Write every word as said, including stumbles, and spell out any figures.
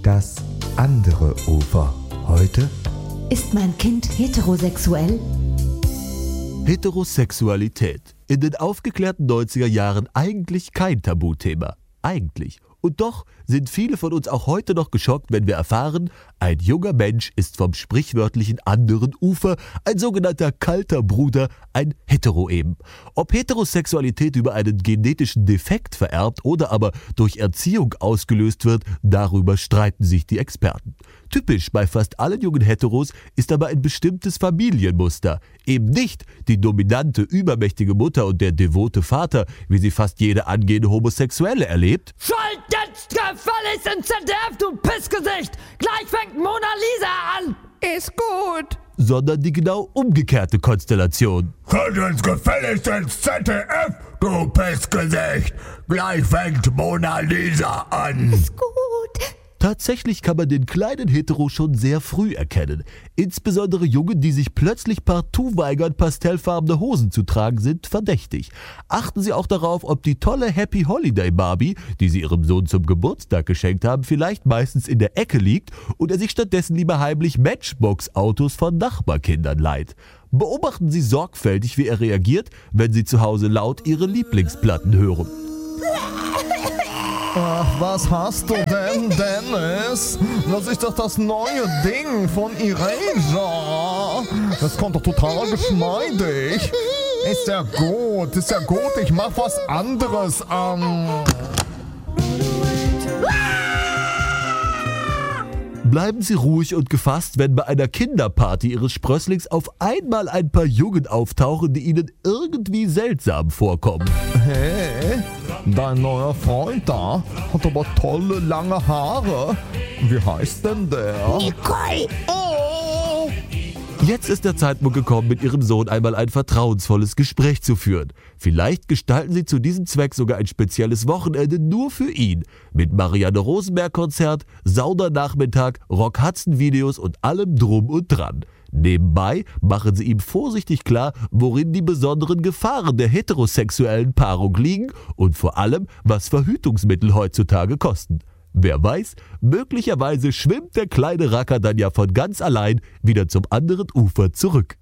Das andere Ufer. Heute? Ist mein Kind heterosexuell? Heterosexualität. In den aufgeklärten neunziger Jahren eigentlich kein Tabuthema. Eigentlich. Und doch sind viele von uns auch heute noch geschockt, wenn wir erfahren, ein junger Mensch ist vom sprichwörtlichen anderen Ufer, ein sogenannter kalter Bruder, ein Hetero eben. Ob Heterosexualität über einen genetischen Defekt vererbt oder aber durch Erziehung ausgelöst wird, darüber streiten sich die Experten. Typisch bei fast allen jungen Heteros ist aber ein bestimmtes Familienmuster. Eben nicht die dominante, übermächtige Mutter und der devote Vater, wie sie fast jede angehende Homosexuelle erlebt. Schalt jetzt gefälligst ins Z D F, du Pissgesicht! Gleich fängt Mona Lisa an! Ist gut. Sondern die genau umgekehrte Konstellation. Schalt jetzt gefälligst ins Z D F, du Pissgesicht! Gleich fängt Mona Lisa an! Ist gut. Tatsächlich kann man den kleinen Hetero schon sehr früh erkennen. Insbesondere Jungen, die sich plötzlich partout weigern, pastellfarbene Hosen zu tragen, sind verdächtig. Achten Sie auch darauf, ob die tolle Happy Holiday Barbie, die Sie Ihrem Sohn zum Geburtstag geschenkt haben, vielleicht meistens in der Ecke liegt und er sich stattdessen lieber heimlich Matchbox-Autos von Nachbarkindern leiht. Beobachten Sie sorgfältig, wie er reagiert, wenn Sie zu Hause laut Ihre Lieblingsplatten hören. Ach, was hast du denn, Dennis? Das ist doch das neue Ding von Erasure. Das kommt doch total geschmeidig. Ist ja gut, ist ja gut. Ich mach was anderes. Ähm Bleiben Sie ruhig und gefasst, wenn bei einer Kinderparty Ihres Sprösslings auf einmal ein paar Jungen auftauchen, die Ihnen irgendwie seltsam vorkommen. Hey, dein neuer Freund da hat aber tolle lange Haare. Wie heißt denn der? Nicole! Oh! Jetzt ist der Zeitpunkt gekommen, mit Ihrem Sohn einmal ein vertrauensvolles Gespräch zu führen. Vielleicht gestalten Sie zu diesem Zweck sogar ein spezielles Wochenende nur für ihn. Mit Marianne Rosenberg-Konzert, Saunernachmittag, Rock-Hudson-Videos und allem drum und dran. Nebenbei machen Sie ihm vorsichtig klar, worin die besonderen Gefahren der heterosexuellen Paarung liegen und vor allem, was Verhütungsmittel heutzutage kosten. Wer weiß, möglicherweise schwimmt der kleine Racker dann ja von ganz allein wieder zum anderen Ufer zurück.